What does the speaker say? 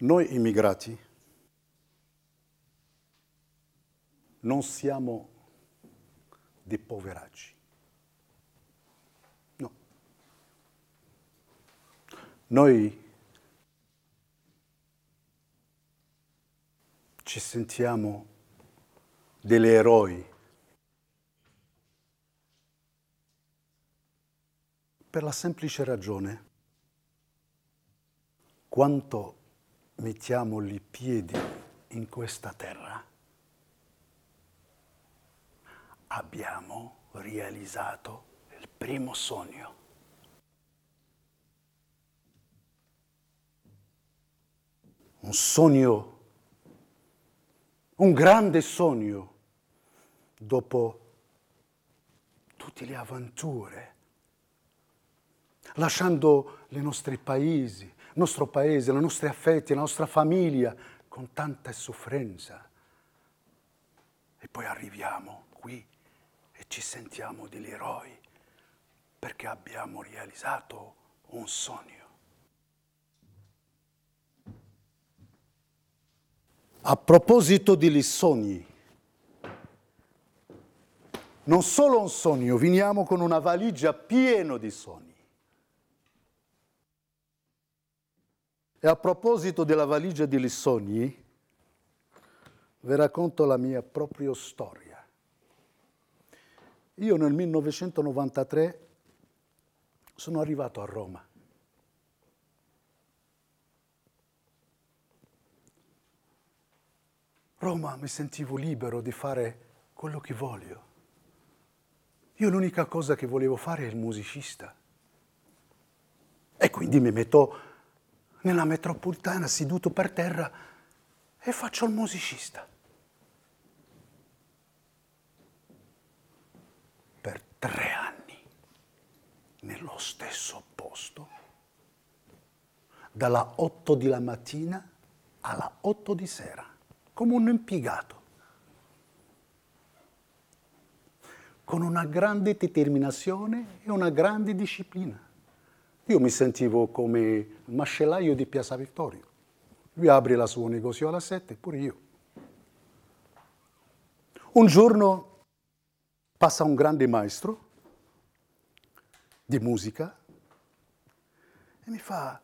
Noi immigrati non siamo dei poveracci. No. Noi ci sentiamo degli eroi per la semplice ragione quanto mettiamo i piedi in questa terra abbiamo realizzato il primo sogno. Un sogno, un grande sogno, dopo tutte le avventure, lasciando i nostri paesi, il nostro paese, i nostri affetti, la nostra famiglia, con tanta sofferenza. E poi arriviamo qui e ci sentiamo degli eroi perché abbiamo realizzato un sogno. A proposito degli sogni, non solo un sogno, veniamo con una valigia piena di sogni. E a proposito della valigia degli sogni, vi racconto la mia propria storia. Io nel 1993 sono arrivato a Roma. Roma mi sentivo libero di fare quello che voglio. Io l'unica cosa che volevo fare è il musicista. E quindi mi metto nella metropolitana seduto per terra e faccio il musicista. Per 3 anni, nello stesso posto, dalla 8 di la mattina alla 8 di sera, come un impiegato, con una grande determinazione e una grande disciplina. Io mi sentivo come il macellaio di Piazza Vittorio. Lui apre il suo negozio alle 7, pure io. Un giorno passa un grande maestro di musica e mi fa: